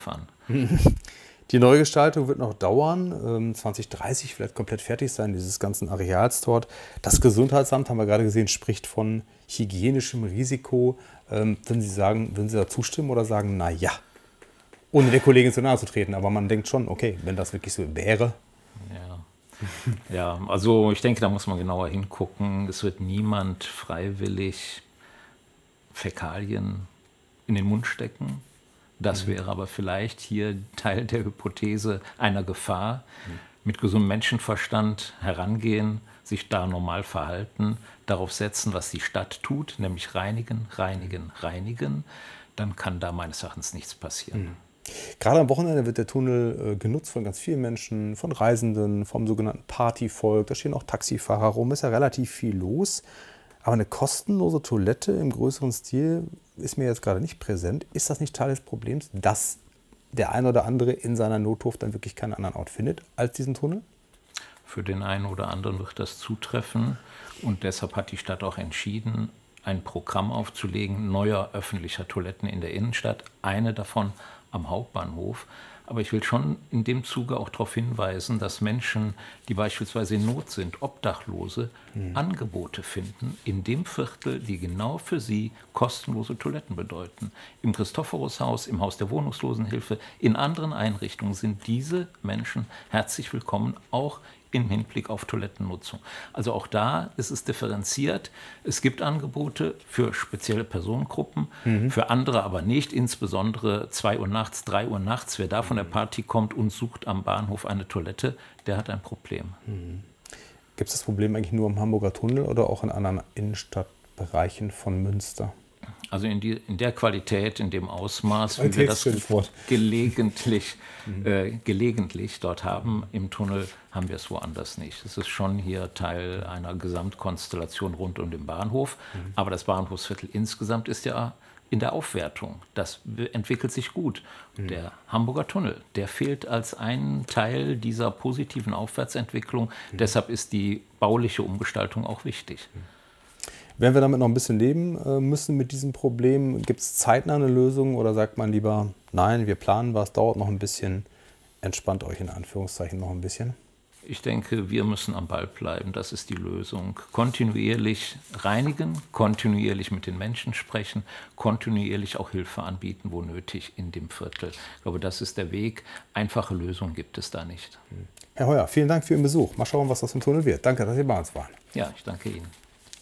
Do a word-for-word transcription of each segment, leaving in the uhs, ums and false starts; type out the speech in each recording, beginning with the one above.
fahren. Die Neugestaltung wird noch dauern, zwanzig dreißig vielleicht komplett fertig sein, dieses ganzen Areals dort. Das Gesundheitsamt, haben wir gerade gesehen, spricht von hygienischem Risiko. Würden Sie sagen, würden Sie da zustimmen oder sagen, na ja, ohne der Kollegin zu nahe zu treten, aber man denkt schon, okay, wenn das wirklich so wäre. Ja. Ja, also ich denke, da muss man genauer hingucken. Es wird niemand freiwillig Fäkalien in den Mund stecken. Das wäre aber vielleicht hier Teil der Hypothese einer Gefahr. Mit gesundem Menschenverstand herangehen, sich da normal verhalten, darauf setzen, was die Stadt tut, nämlich reinigen, reinigen, reinigen. Dann kann da meines Erachtens nichts passieren. Mhm. Gerade am Wochenende wird der Tunnel äh, genutzt von ganz vielen Menschen, von Reisenden, vom sogenannten Partyvolk. Da stehen auch Taxifahrer rum, ist ja relativ viel los. Aber eine kostenlose Toilette im größeren Stil ist mir jetzt gerade nicht präsent. Ist das nicht Teil des Problems, dass der ein oder andere in seiner Nothurft dann wirklich keinen anderen Ort findet als diesen Tunnel? Für den einen oder anderen wird das zutreffen. Und deshalb hat die Stadt auch entschieden, ein Programm aufzulegen, neuer öffentlicher Toiletten in der Innenstadt. Eine davon am Hauptbahnhof. Aber ich will schon in dem Zuge auch darauf hinweisen, dass Menschen, die beispielsweise in Not sind, Obdachlose, mhm. Angebote finden in dem Viertel, die genau für sie kostenlose Toiletten bedeuten. Im Christophorushaus, im Haus der Wohnungslosenhilfe, in anderen Einrichtungen sind diese Menschen herzlich willkommen, auch im Hinblick auf Toilettennutzung. Also auch da ist es differenziert. Es gibt Angebote für spezielle Personengruppen, mhm. für andere aber nicht, insbesondere zwei Uhr nachts, drei Uhr nachts. Wer da von der Party kommt und sucht am Bahnhof eine Toilette, der hat ein Problem. Mhm. Gibt es das Problem eigentlich nur am Hamburger Tunnel oder auch in anderen Innenstadtbereichen von Münster? Also in, die, in der Qualität, in dem Ausmaß, wie wir das gelegentlich, mhm. äh, gelegentlich dort haben im Tunnel, haben wir es woanders nicht. Es ist schon hier Teil einer Gesamtkonstellation rund um den Bahnhof. Mhm. Aber das Bahnhofsviertel insgesamt ist ja in der Aufwertung. Das entwickelt sich gut. Mhm. Der Hamburger Tunnel, der fehlt als ein Teil dieser positiven Aufwärtsentwicklung. Mhm. Deshalb ist die bauliche Umgestaltung auch wichtig. Mhm. Werden wir damit noch ein bisschen leben müssen mit diesem Problem? Gibt es zeitnah eine Lösung oder sagt man lieber, nein, wir planen was, dauert noch ein bisschen, entspannt euch in Anführungszeichen noch ein bisschen? Ich denke, wir müssen am Ball bleiben, das ist die Lösung. Kontinuierlich reinigen, kontinuierlich mit den Menschen sprechen, kontinuierlich auch Hilfe anbieten, wo nötig in dem Viertel. Ich glaube, das ist der Weg. Einfache Lösungen gibt es da nicht. Herr Heuer, vielen Dank für Ihren Besuch. Mal schauen, was aus dem Tunnel wird. Danke, dass Sie bei uns waren. Ja, ich danke Ihnen.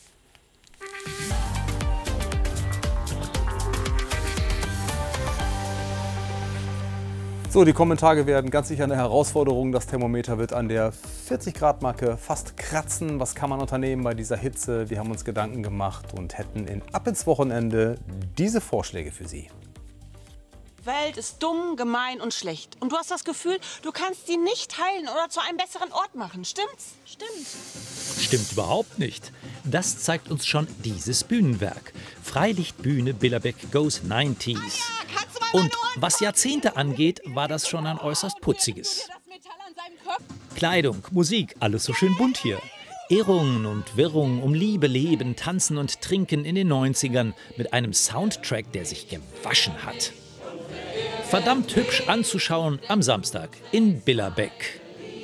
So, die kommenden Tage werden ganz sicher eine Herausforderung. Das Thermometer wird an der vierzig Grad Marke fast kratzen. Was kann man unternehmen bei dieser Hitze? Wir haben uns Gedanken gemacht und hätten in Ab ins Wochenende diese Vorschläge für Sie. Welt ist dumm, gemein und schlecht. Und du hast das Gefühl, du kannst sie nicht heilen oder zu einem besseren Ort machen. Stimmt's? Stimmt. Stimmt überhaupt nicht. Das zeigt uns schon dieses Bühnenwerk. Freilichtbühne Billerbeck Goes neunziger. Und was Jahrzehnte angeht, war das schon ein äußerst putziges. Kleidung, Musik, alles so schön bunt hier. Irrungen und Wirrungen um Liebe, Leben, Tanzen und Trinken in den neunzigern mit einem Soundtrack, der sich gewaschen hat. Verdammt hübsch anzuschauen am Samstag in Billerbeck.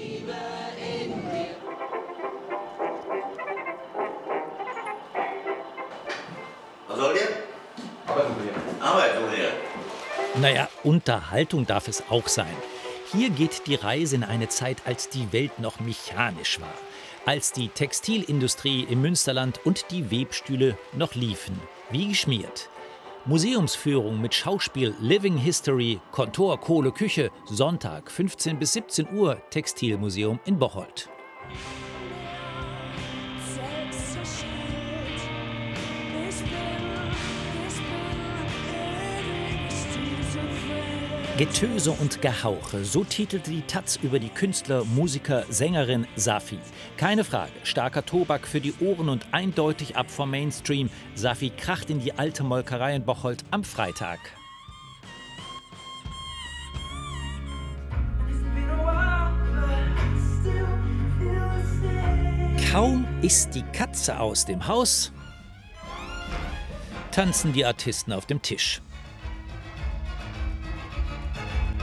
Was soll ihr? Arbeiten wir. Arbeiten wir. Naja, Unterhaltung darf es auch sein. Hier geht die Reise in eine Zeit, als die Welt noch mechanisch war. Als die Textilindustrie im Münsterland und die Webstühle noch liefen, wie geschmiert. Museumsführung mit Schauspiel, Living History, Kontor, Kohle, Küche, Sonntag, fünfzehn bis siebzehn Uhr, Textilmuseum in Bocholt. Getöse und Gehauche, so titelte die Taz über die Künstler, Musiker, Sängerin Safi. Keine Frage, starker Tobak für die Ohren und eindeutig ab vom Mainstream. Safi kracht in die alte Molkerei in Bocholt am Freitag. Kaum ist die Katze aus dem Haus, tanzen die Artisten auf dem Tisch.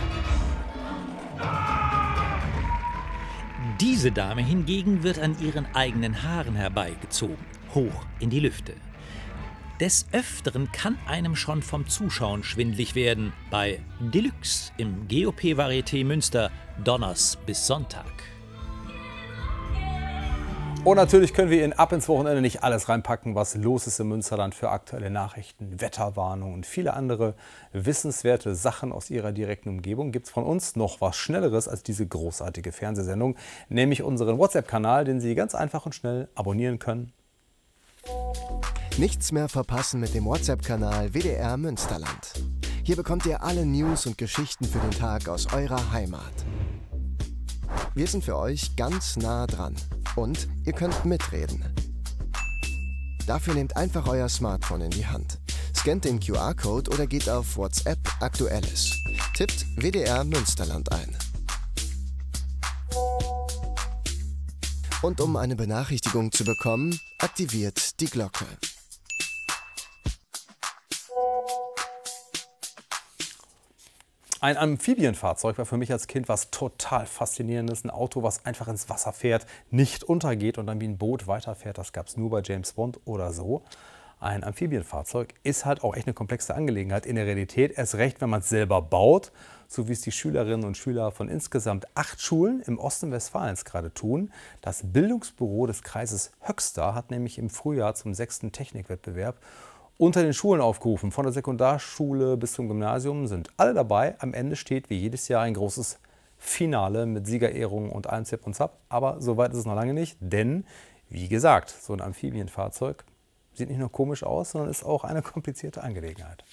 Diese Dame hingegen wird an ihren eigenen Haaren herbeigezogen, hoch in die Lüfte. Des Öfteren kann einem schon vom Zuschauen schwindlig werden, bei Deluxe im G O P Varieté Münster, Donners bis Sonntag. Und natürlich können wir Ihnen ab ins Wochenende nicht alles reinpacken, was los ist im Münsterland für aktuelle Nachrichten, Wetterwarnungen und viele andere wissenswerte Sachen aus Ihrer direkten Umgebung. Gibt es von uns noch was Schnelleres als diese großartige Fernsehsendung, nämlich unseren WhatsApp-Kanal, den Sie ganz einfach und schnell abonnieren können. Nichts mehr verpassen mit dem WhatsApp-Kanal W D R Münsterland. Hier bekommt ihr alle News und Geschichten für den Tag aus eurer Heimat. Wir sind für euch ganz nah dran und ihr könnt mitreden. Dafür nehmt einfach euer Smartphone in die Hand, scannt den Q R-Code oder geht auf WhatsApp Aktuelles. Tippt W D R Münsterland ein. Und um eine Benachrichtigung zu bekommen, aktiviert die Glocke. Ein Amphibienfahrzeug war für mich als Kind was total Faszinierendes. Ein Auto, was einfach ins Wasser fährt, nicht untergeht und dann wie ein Boot weiterfährt. Das gab es nur bei James Bond oder so. Ein Amphibienfahrzeug ist halt auch echt eine komplexe Angelegenheit in der Realität. Erst recht, wenn man es selber baut, so wie es die Schülerinnen und Schüler von insgesamt acht Schulen im Osten Westfalens gerade tun. Das Bildungsbüro des Kreises Höxter hat nämlich im Frühjahr zum sechsten Technikwettbewerb unter den Schulen aufgerufen. Von der Sekundarschule bis zum Gymnasium sind alle dabei. Am Ende steht wie jedes Jahr ein großes Finale mit Siegerehrungen und allem Zip und Zap. Aber so weit ist es noch lange nicht, denn wie gesagt, so ein Amphibienfahrzeug sieht nicht nur komisch aus, sondern ist auch eine komplizierte Angelegenheit.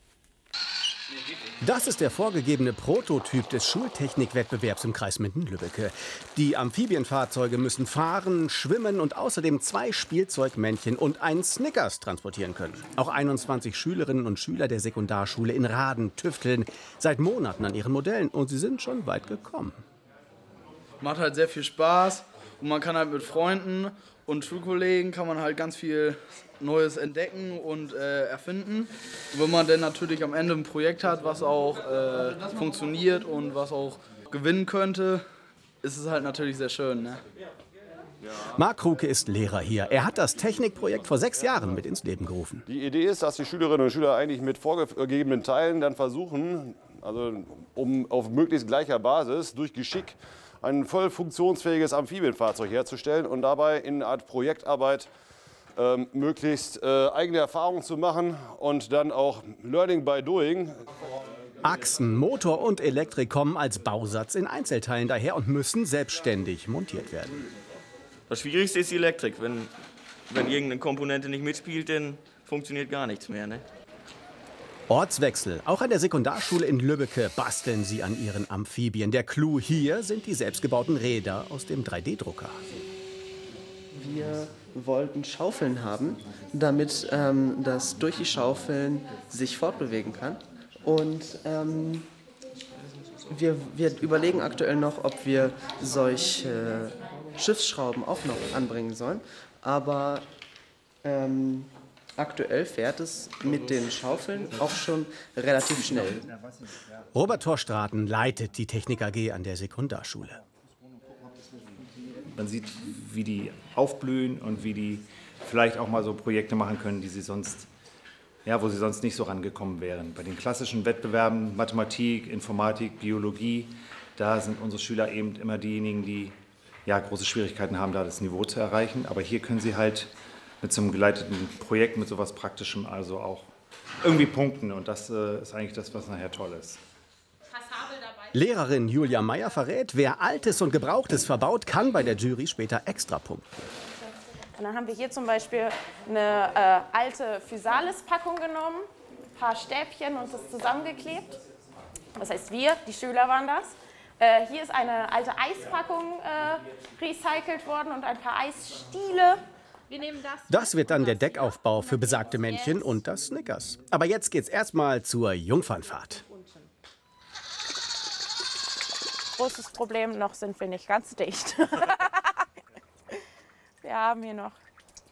Das ist der vorgegebene Prototyp des Schultechnikwettbewerbs im Kreis Minden-Lübbecke. Die Amphibienfahrzeuge müssen fahren, schwimmen und außerdem zwei Spielzeugmännchen und einen Snickers transportieren können. Auch einundzwanzig Schülerinnen und Schüler der Sekundarschule in Raden tüfteln seit Monaten an ihren Modellen und sie sind schon weit gekommen. Macht halt sehr viel Spaß und man kann halt mit Freunden und Schulkollegen kann man halt ganz viel Neues entdecken und äh, erfinden. Und wenn man dann natürlich am Ende ein Projekt hat, was auch äh, funktioniert und was auch gewinnen könnte, ist es halt natürlich sehr schön. Ne? Marc Kruke ist Lehrer hier. Er hat das Technikprojekt vor sechs Jahren mit ins Leben gerufen. Die Idee ist, dass die Schülerinnen und Schüler eigentlich mit vorgegebenen Teilen dann versuchen, also um auf möglichst gleicher Basis durch Geschick ein voll funktionsfähiges Amphibienfahrzeug herzustellen und dabei in einer Art Projektarbeit ähm, möglichst äh, eigene Erfahrungen zu machen und dann auch Learning by Doing. Achsen, Motor und Elektrik kommen als Bausatz in Einzelteilen daher und müssen selbstständig montiert werden. Das Schwierigste ist die Elektrik. Wenn, wenn irgendeine Komponente nicht mitspielt, dann funktioniert gar nichts mehr. Ne? Ortswechsel. Auch an der Sekundarschule in Lübbecke basteln sie an ihren Amphibien. Der Clou hier sind die selbstgebauten Räder aus dem drei D Drucker. Wir wollten Schaufeln haben, damit ähm, das durch die Schaufeln sich fortbewegen kann. Und ähm, wir, wir überlegen aktuell noch, ob wir solche Schiffsschrauben auch noch anbringen sollen. Aber ähm, aktuell fährt es mit den Schaufeln auch schon relativ schnell. Robert Torstraten leitet die Technik A G an der Sekundarschule. Man sieht, wie die aufblühen und wie die vielleicht auch mal so Projekte machen können, die sie sonst, ja, wo sie sonst nicht so rangekommen wären. Bei den klassischen Wettbewerben Mathematik, Informatik, Biologie, da sind unsere Schüler eben immer diejenigen, die ja, große Schwierigkeiten haben, da das Niveau zu erreichen. Aber hier können sie halt mit so einem geleiteten Projekt, mit sowas Praktischem also auch irgendwie punkten. Und das äh, ist eigentlich das, was nachher toll ist. Lehrerin Julia Meyer verrät, wer Altes und Gebrauchtes verbaut, kann bei der Jury später extra punkten. Und dann haben wir hier zum Beispiel eine äh, alte Physalis-Packung genommen, ein paar Stäbchen und das zusammengeklebt. Das heißt, wir, die Schüler waren das. Äh, hier ist eine alte Eispackung äh, recycelt worden und ein paar Eisstiele. Wir nehmen das. Das wird dann der Deckaufbau für besagte Männchen und das Snickers. Aber jetzt geht's erstmal zur Jungfernfahrt. Großes Problem, noch sind wir nicht ganz dicht. Wir haben hier noch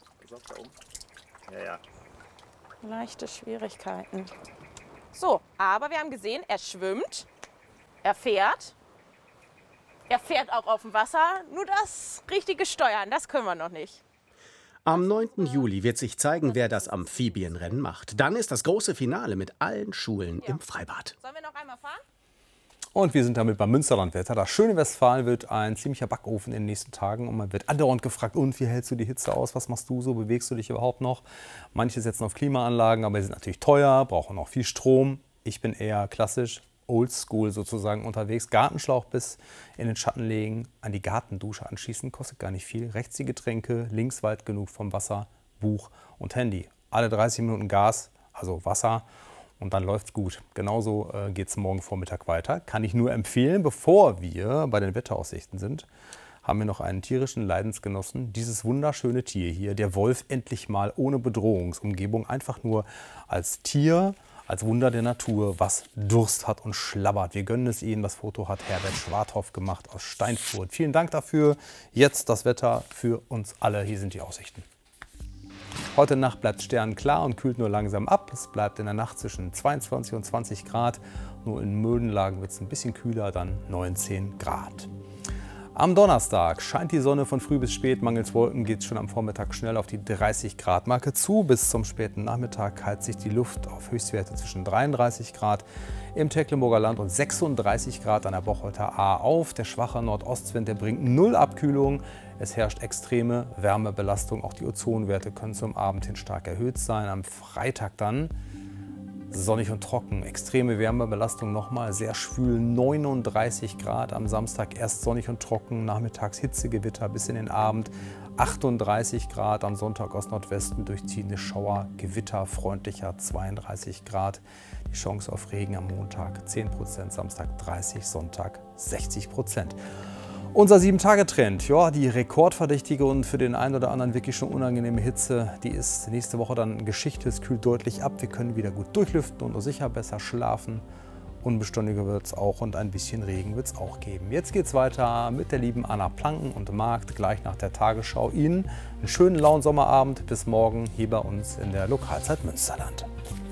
ja, ja. leichte Schwierigkeiten. So, aber wir haben gesehen, er schwimmt, er fährt er fährt auch auf dem Wasser, nur das richtige Steuern, das können wir noch nicht. Am neunten Juli wird sich zeigen, wer das Amphibienrennen macht. Dann ist das große Finale mit allen Schulen ja. im Freibad. Sollen wir noch einmal fahren? Und wir sind damit beim Münsterlandwetter. Das schöne Westfalen wird ein ziemlicher Backofen in den nächsten Tagen. Und man wird andauernd gefragt, und wie hältst du die Hitze aus? Was machst du so? Bewegst du dich überhaupt noch? Manche setzen auf Klimaanlagen, aber die sind natürlich teuer, brauchen auch viel Strom. Ich bin eher klassisch, oldschool sozusagen unterwegs. Gartenschlauch bis in den Schatten legen, an die Gartendusche anschließen, kostet gar nicht viel. Rechts die Getränke, links weit genug vom Wasser, Buch und Handy. Alle dreißig Minuten Gas, also Wasser. Und dann läuft's gut. Genauso äh, geht es morgen Vormittag weiter. Kann ich nur empfehlen. Bevor wir bei den Wetteraussichten sind, haben wir noch einen tierischen Leidensgenossen. Dieses wunderschöne Tier hier, der Wolf, endlich mal ohne Bedrohungsumgebung. Einfach nur als Tier, als Wunder der Natur, was Durst hat und schlabbert. Wir gönnen es Ihnen. Das Foto hat Herbert Schwarthoff gemacht aus Steinfurt. Vielen Dank dafür. Jetzt das Wetter für uns alle. Hier sind die Aussichten. Heute Nacht bleibt sternklar und kühlt nur langsam ab. Es bleibt in der Nacht zwischen zweiundzwanzig und zwanzig Grad. Nur in Muldenlagen wird es ein bisschen kühler, dann neunzehn Grad. Am Donnerstag scheint die Sonne von früh bis spät. Mangels Wolken geht es schon am Vormittag schnell auf die dreißig Grad Marke zu. Bis zum späten Nachmittag heizt sich die Luft auf Höchstwerte zwischen dreiunddreißig Grad im Tecklenburger Land und sechsunddreißig Grad an der Bocholter Ahr auf. Der schwache Nordostwind, der bringt null Abkühlung. Es herrscht extreme Wärmebelastung. Auch die Ozonwerte können zum Abend hin stark erhöht sein. Am Freitag dann sonnig und trocken. Extreme Wärmebelastung nochmal, sehr schwül, neununddreißig Grad. Am Samstag erst sonnig und trocken, nachmittags Hitzegewitter bis in den Abend. achtunddreißig Grad, am Sonntag aus Nordwesten durchziehende Schauer, Gewitter, freundlicher zweiunddreißig Grad. Die Chance auf Regen am Montag zehn Prozent, Samstag dreißig, Sonntag sechzig Prozent. Unser sieben Tage Trend, ja, die rekordverdächtige und für den einen oder anderen wirklich schon unangenehme Hitze, die ist nächste Woche dann Geschichte. Es kühlt deutlich ab, wir können wieder gut durchlüften und sicher besser schlafen. Unbeständiger wird es auch und ein bisschen Regen wird es auch geben. Jetzt geht es weiter mit der lieben Anna Planken und Markt gleich nach der Tagesschau. Ihnen einen schönen lauen Sommerabend. Bis morgen hier bei uns in der Lokalzeit Münsterland.